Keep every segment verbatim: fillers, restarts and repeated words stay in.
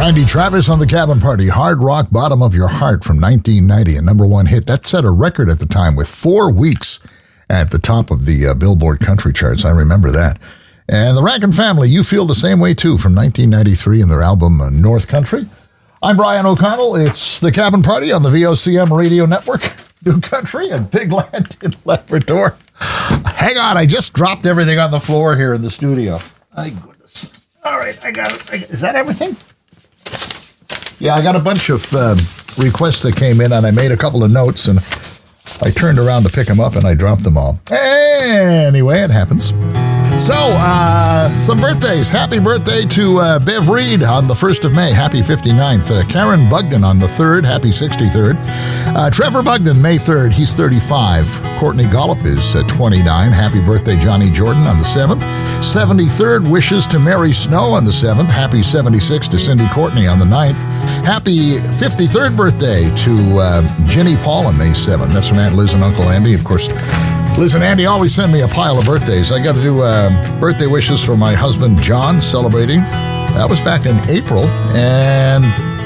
Randy Travis on the Cabin Party, Hard Rock Bottom of Your Heart from nineteen ninety, a number one hit. That set a record at the time with four weeks at the top of the uh, Billboard country charts. I remember that. And the Rankin Family, You Feel the Same Way Too, from nineteen ninety-three in their album uh, North Country. I'm Brian O'Connell. It's the Cabin Party on the V O C M Radio Network, New Country and Big Land in Labrador. Hang on, I just dropped everything on the floor here in the studio. My goodness. All right, I got it. I got, is that everything? Yeah, I got a bunch of uh, requests that came in, and I made a couple of notes, and I turned around to pick them up, and I dropped them all. Anyway, it happens. So, uh, some birthdays. Happy birthday to uh, Bev Reed on the first of May. Happy fifty-ninth. Uh, Karen Bugden on the third. Happy sixty-third. Uh, Trevor Bugden, May third. He's thirty-five. Courtney Gollop is uh, twenty-nine. Happy birthday, Johnny Jordan on the seventh. seventy-third. Wishes to Mary Snow on the seventh. Happy seventy-sixth to Cindy Courtney on the ninth. Happy fifty-third birthday to uh, Ginny Paul on May seventh. That's from Aunt Liz and Uncle Andy. Of course, Liz and Andy always send me a pile of birthdays. I got to do uh, birthday wishes for my husband, John, celebrating. That was back in April. And,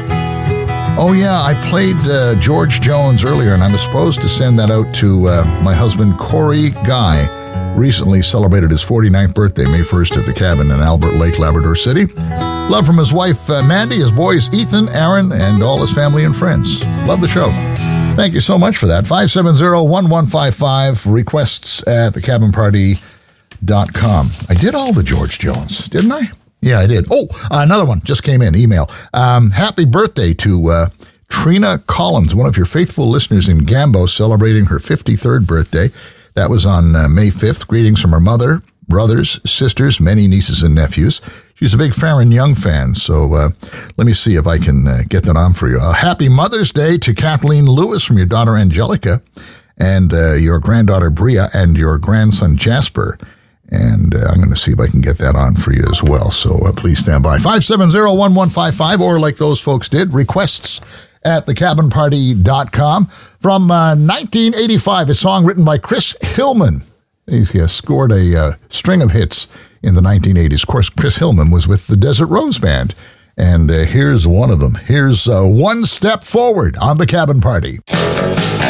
oh, yeah, I played uh, George Jones earlier, and I was supposed to send that out to uh, my husband, Corey Guy. Recently celebrated his forty-ninth birthday, May first, at the cabin in Albert Lake, Labrador City. Love from his wife, uh, Mandy, his boys, Ethan, Aaron, and all his family and friends. Love the show. Thank you so much for that. five seven zero, one one five five, requests at the cabin party dot com. I did all the George Jones, didn't I? Yeah, I did. Oh, uh, another one just came in, email. Um, happy birthday to uh, Trina Collins, one of your faithful listeners in Gambo, celebrating her fifty-third birthday. That was on uh, May fifth. Greetings from her mother, brothers, sisters, many nieces and nephews. She's a big Farron Young fan, so uh, let me see if I can uh, get that on for you. Uh, happy Mother's Day to Kathleen Lewis from your daughter Angelica and uh, your granddaughter Bria and your grandson Jasper. And uh, I'm going to see if I can get that on for you as well, so uh, please stand by. five seven zero, one one five five, or like those folks did, requests at the cabin party dot com. From uh, nineteen eighty-five, a song written by Chris Hillman. He uh, scored a uh, string of hits in the nineteen eighties. Of course, Chris Hillman was with the Desert Rose Band. And uh, here's one of them. Here's uh, One Step Forward on the Cabin Party.